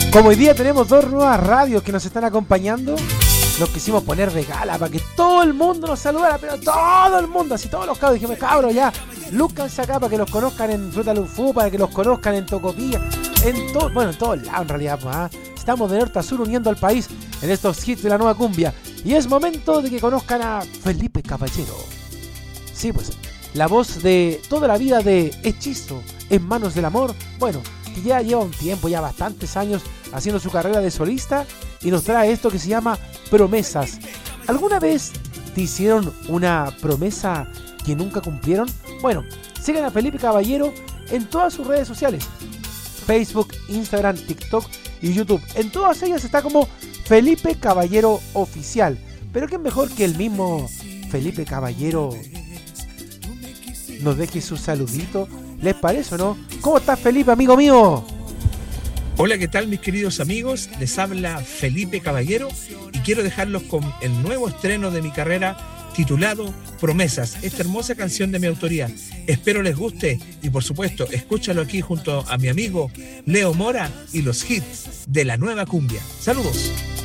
Como hoy día tenemos 2 nuevas radios que nos están acompañando, nos quisimos poner de gala para que todo el mundo nos saludara, pero todo el mundo, así todos los cabros, dijimos, cabros, ya, lúzcanse acá para que los conozcan en Fruta Lufú, para que los conozcan en Tocopilla, en todos lados en realidad, pues, ¿ah? Estamos de norte a sur uniendo al país en estos hits de la nueva cumbia, y es momento de que conozcan a Felipe Caballero. Sí, pues, la voz de toda la vida de Hechizo en manos del amor, bueno, que ya lleva un tiempo, ya bastantes años haciendo su carrera de solista y nos trae esto que se llama Promesas. ¿Alguna vez te hicieron una promesa que nunca cumplieron? Bueno, sigan a Felipe Caballero en todas sus redes sociales, Facebook, Instagram, TikTok y YouTube. En todas ellas está como Felipe Caballero Oficial. Pero qué mejor que el mismo Felipe Caballero nos deje su saludito. ¿Les parece o no? ¿Cómo estás, Felipe, amigo mío? Hola, ¿qué tal, mis queridos amigos? Les habla Felipe Caballero y quiero dejarlos con el nuevo estreno de mi carrera titulado Promesas, esta hermosa canción de mi autoría. Espero les guste y, por supuesto, escúchalo aquí junto a mi amigo Leo Mora y los hits de la nueva cumbia. ¡Saludos!